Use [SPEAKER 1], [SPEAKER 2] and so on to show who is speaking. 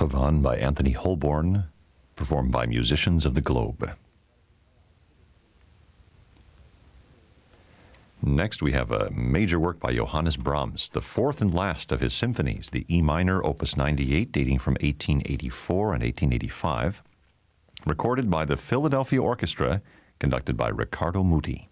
[SPEAKER 1] Pavane by Anthony Holborn, performed by musicians of the globe. Next, we have a major work by Johannes Brahms, the fourth and last of his symphonies, the E minor, Opus 98, dating from 1884 and 1885, recorded by the Philadelphia Orchestra, conducted by Riccardo Muti.